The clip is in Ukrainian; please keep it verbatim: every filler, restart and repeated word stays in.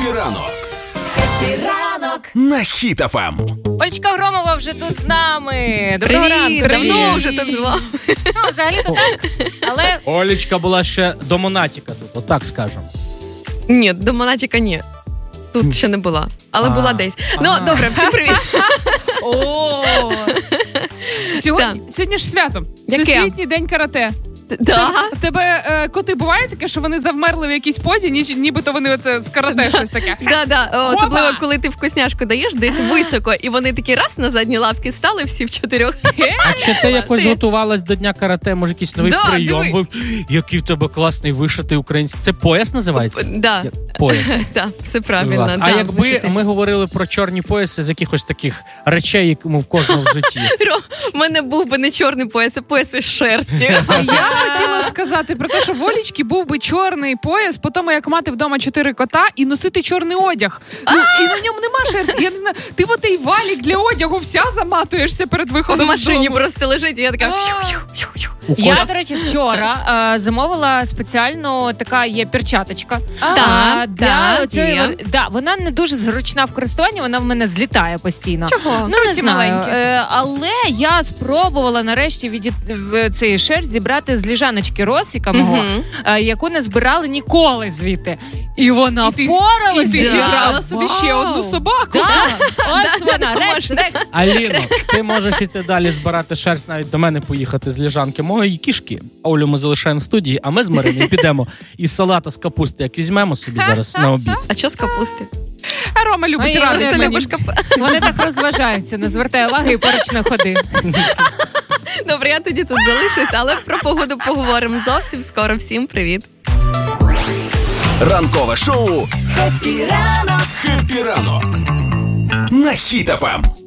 Хеппі ранок. Хеппі ранок на Хіт еф ем. Олечка Громова вже тут з нами. Доброго Привіт, ранку. давно вже тут з вами. Ну, взагалі-то так, але... Олечка була ще до Монатіка тут, отак скажемо. Ні, до Монатіка ні. Тут ще не була, але А. була десь. Ну, А. добре, всім привіт. О, сьогодні, сьогодні ж свято. Яке? Всесвітній день карате. Да. В тебе е, коти буває таке, що вони завмерли в якійсь позі, ніч, нібито вони оце з карате щось таке. Да, да. О, особливо, Опа! коли ти вкусняшку даєш десь високо, і вони такі раз на задні лапки стали всі в чотирьох. А чи ти якось Ти. готувалась до Дня карате? Може, якийсь новий Да, прийом диви. був? Який в тебе класний вишитий український. Це пояс називається? Да. Як Пояс. Так, все правильно. Клас. А да, якби вишити. ми говорили про чорні пояси з якихось таких речей, як ну, в кожного в житті. Ро, в мене був би не чорний пояс, а пояс із шерсті. А я хотіла сказати про те, що в Олічки був би чорний пояс, по тому як мати вдома чотири кота і носити чорний одяг. Ну, і на ньому нема шерсті. Я не знаю, ти в отей валік для одягу вся заматуєшся перед В виходом з машині дому. просто лежить, і я така... У Я, кож- до речі, вчора е, замовила спеціально, така є перчаточка. А, Так, для так, оцієї- є. да, вона не дуже зручна в користуванні, вона в мене злітає постійно. Чого? Ну, не Круті знаю. маленькі. Е, але я спробувала нарешті від цей шерсть зібрати з ліжаночки Росіка мого, Мгм. е, яку не збирали ніколи звідти. І вона І ти- впоралась. І ти Да. зібрала собі ще Вау. одну собаку. Да, ось Да, вона, да, Рекс, Рекс. Аліно, ти можеш іти далі збирати шерсть, навіть до мене поїхати з ліжанки моєї кішки. Олю ми залишаємо в студії, а ми з Мариною підемо і салата з капусти, як візьмемо собі зараз на обід. А що з капусти? А Рома любить Ой, радити Просто мені. любиш капусту. Вони так розважаються, не звертай уваги і поруч не ходи. Добре, я тоді тут залишусь, але про погоду поговоримо зовсім скоро. Всім привіт. Ранкове шоу «Хеппі ранок». Хеппі ранок на Хіт еф ем.